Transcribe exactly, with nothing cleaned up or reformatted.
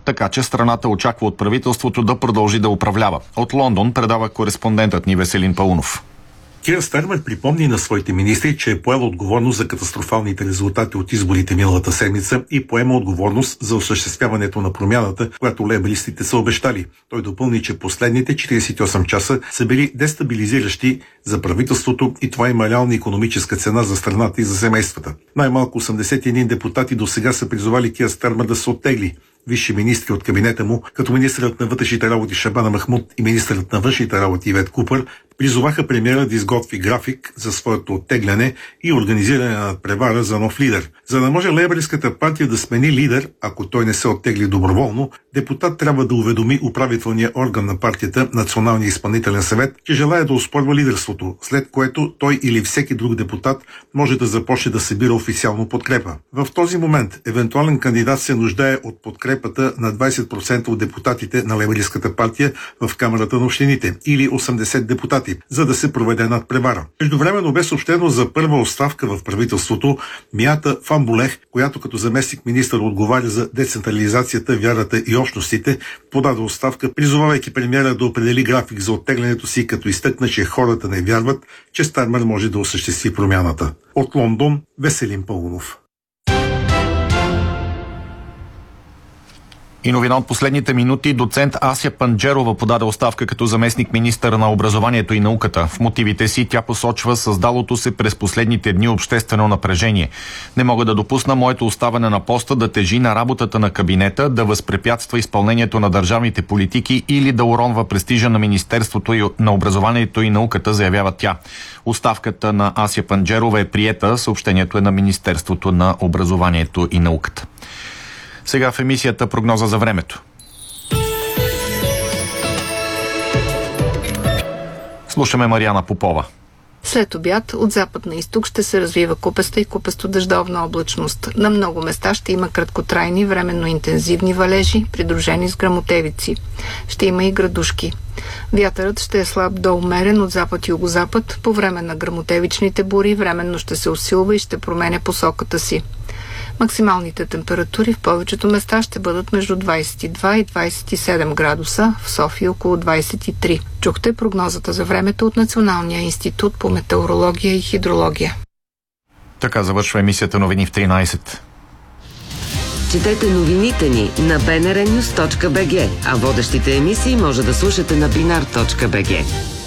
така че страната очаква от правителството да продължи да управлява. От Лондон предава кореспондентът ни Веселин Паунов. Кир Стармер припомни на своите министри, че е поел отговорност за катастрофалните резултати от изборите миналата седмица и поема отговорност за осъществяването на промяната, която лейбористите са обещали. Той допълни, че последните четиридесет и осем часа са били дестабилизиращи за правителството и това има реална икономическа цена за страната и за семействата. Най-малко осемдесет и един депутати до сега са призовали Кир Стармер да се оттегли. Висши министри от кабинета му, като министърът на вътрешните работи Шабана Махмуд и министърът на външните работи Ивет Купър, призоваха премиера да изготви график за своето оттегляне и организиране на превара за нов лидер. За да може лейбористската партия да смени лидер, ако той не се оттегли доброволно, депутат трябва да уведоми управителния орган на партията, Националния изпълнителен съвет, че желая да оспорва лидерството, след което той или всеки друг депутат може да започне да събира официално подкрепа. В този момент евентуален кандидат се нуждае от подкрепата на двадесет процента от депутатите на лейбористската партия в Камарата на общините или осемдесет депутати, за да се проведе надпревара. Междувременно бе съобщено за първа оставка в правителството Мията Фамбулех, която като заместник министър отговаря за децентрализацията, вярата и общностите, подаде оставка, призовавайки премиера да определи график за оттеглянето си, като изтъкна, че хората не вярват, че Стармер може да осъществи промяната. От Лондон, Веселин Паунов. И новина от последните минути. Доцент Ася Панджерова подаде оставка като заместник министър на образованието и науката. В мотивите си тя посочва създалото се през последните дни обществено напрежение. Не мога да допусна моето оставане на поста да тежи на работата на кабинета, да възпрепятства изпълнението на държавните политики или да уронва престижа на Министерството на образованието и науката, заявява тя. Оставката на Ася Панджерова е приета. Съобщението е на Министерството на образованието и науката. Сега в емисията прогноза за времето. Слушаме Мариана Попова. След обяд от запад на изток ще се развива купеста и купесто-дъждовна облачност. На много места ще има краткотрайни, временно интензивни валежи, придружени с гръмотевици. Ще има и градушки. Вятърът ще е слаб до умерен от запад и югозапад. По време на гръмотевичните бури временно ще се усилва и ще променя посоката си. Максималните температури в повечето места ще бъдат между двадесет и два и двадесет и седем градуса, в София около двадесет и три. Чухте прогнозата за времето от Националния институт по метеорология и хидрология. Така завършва емисията Новини в тринадесет. Четете новините ни на би ен ар нюз точка би джи, а водещите емисии може да слушате на бинар точка би джи.